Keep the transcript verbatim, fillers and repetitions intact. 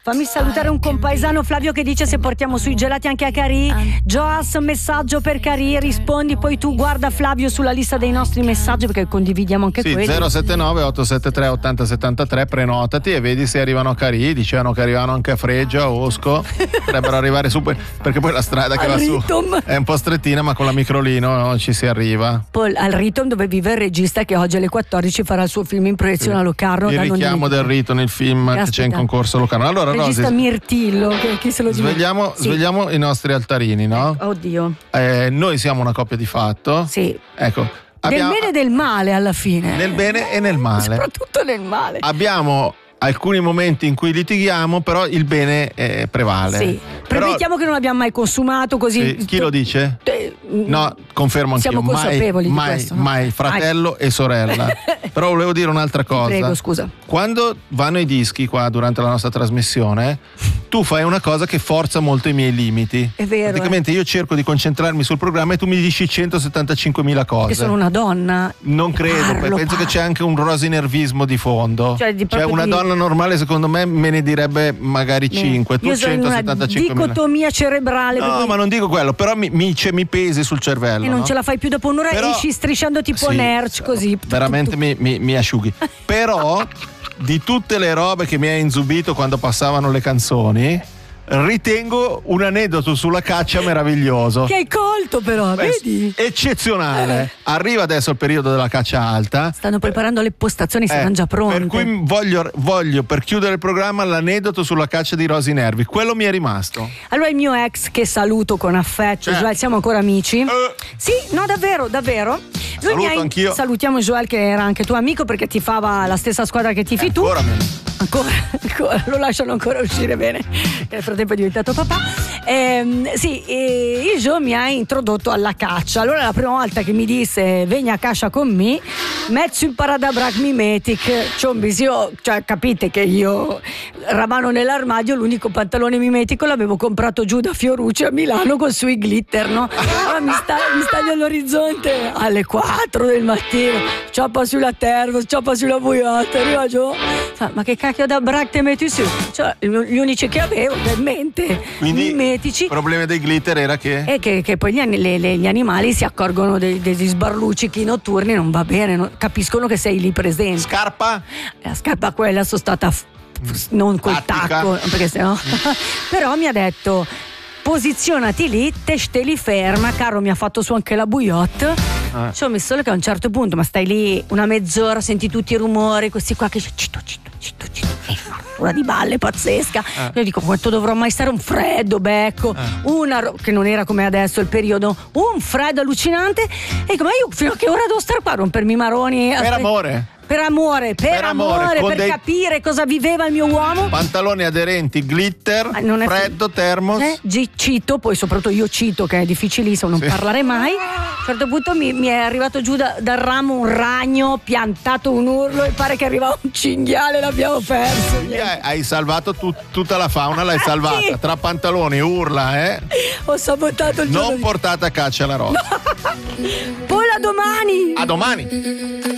Fammi salutare un compaesano, Flavio, che dice se portiamo sui gelati anche a Carì. Joas, messaggio per Carì, rispondi poi tu. Guarda Flavio sulla lista dei nostri messaggi perché condividiamo anche sì, quelli. zero sette nove otto sette tre otto zero sette tre, prenotati e vedi se arrivano a Carì. Dicevano che arrivano anche a Freggia, a Osco. Potrebbero arrivare su, perché poi la strada che al va Ritum. su è un po' strettina, ma con la microlino no, ci si arriva. Poi al Ritum, dove vive il regista, che oggi alle quattordici farà il suo film in proiezione sì. a Locarno. Il richiamo del Ritum, il film Aspetta. che c'è in concorso a Locarno. Allora, regista Rosy, Mirtillo, che chi se lo svegliamo, sì. svegliamo i nostri altarini, no? Oddio. Eh, noi siamo una coppia di fatto. Sì. Ecco. Abbiamo, del bene e del male alla fine. Nel bene e nel male. Soprattutto nel male. Abbiamo alcuni momenti in cui litighiamo, però il bene eh, prevale. Sì. Premettiamo che non abbiamo mai consumato così. Sì. Chi lo dice? Te... No, confermo anch'io. Siamo consapevoli mai, di questo. Mai, mai fratello mai. e sorella. Però volevo dire un'altra cosa. Prego, scusa. Quando vanno i dischi qua durante la nostra trasmissione, tu fai una cosa che forza molto i miei limiti. È vero. Praticamente eh. io cerco di concentrarmi sul programma e tu mi dici centosettantacinquemila cose. Che sono una donna. Non credo, parlo, penso parlo. che c'è anche un rosinervismo di fondo. Cioè, di cioè una di... donna normale secondo me me ne direbbe magari cinque. Tu io sono centosettantacinquemila. Una dicotomia cerebrale. No, ma non dico quello, però mi, mi, cioè, mi pesi sul cervello. E non no? ce la fai più dopo un'ora, però, esci strisciando tipo sì, Nerch così. Veramente mi, mi, mi asciughi. Però di tutte le robe che mi hai inzubito quando passavano le canzoni, ritengo un aneddoto sulla caccia meraviglioso. Che hai colto però, Beh, vedi? Eccezionale. Eh. Arriva adesso il periodo della caccia alta. Stanno preparando le postazioni, saranno eh, già pronte. Per cui voglio, voglio, per chiudere il programma, l'aneddoto sulla caccia di Rosy Nervi. Quello mi è rimasto. Allora il mio ex, che saluto con affetto, cioè. Joel, siamo ancora amici? Eh. Sì, no, davvero, davvero. Lui Saluto mi ha... anch'io. Salutiamo Joel, che era anche tuo amico, perché tifava la stessa squadra che tifi eh, tu. Ancora meno. Ancora, ancora, lo lasciano ancora uscire bene. Nel frattempo è diventato papà. Ehm, sì, e il Gio mi ha introdotto alla caccia. Allora la prima volta che mi disse "Vieni a caccia con me", mezzo imparare da Brac mimetic. Cioè, io, cioè, capite che io ramano nell'armadio, l'unico pantalone mimetico l'avevo comprato giù da Fiorucci a Milano con sui glitter, no? Allora mi sta, mi staglio all'orizzonte alle quattro del mattino, cioppa sulla terra, cioppa sulla buiotta, arriva giù. Ma che cacchio da Brac te metti su? Cioè, gli unici che avevo in mente, quindi mimetici. Il problema dei glitter era che? E che, che poi gli, le, le, gli animali si accorgono dei, degli sbarluccichi notturni, non va bene, non, capiscono che sei lì presente. Scarpa? La scarpa quella sono stata f- f- non col Tattica. tacco, perché sennò. Però mi ha detto: posizionati lì, te stai lì ferma, caro, mi ha fatto su anche la bouillotte. Ah. Ci ho messo solo che a un certo punto, ma stai lì una mezz'ora, senti tutti i rumori, questi qua che citto, citto, citto, citto. Una di balle pazzesca. Ah. Io dico: quanto dovrò mai stare? Un freddo becco, ah. una ro- che non era come adesso il periodo, un freddo allucinante. E dico: ma io fino a che ora devo stare qua a rompermi i maroni? Per amore. Per amore, per, per amore, amore per dei... capire cosa viveva il mio uomo. Pantaloni aderenti, glitter, non è freddo, f... termos. Eh, G- cito, poi soprattutto io cito, che è difficilissimo non sì. parlare mai. A un certo punto mi, mi è arrivato giù da, dal ramo un ragno, piantato un urlo e pare che arrivava un cinghiale, l'abbiamo perso. Quindi hai, hai salvato tu, tutta la fauna, l'hai salvata. Sì. Tra pantaloni, urla, eh. Ho sabotato il non giorno. Non portate a caccia la rosa. Poi a domani. A domani.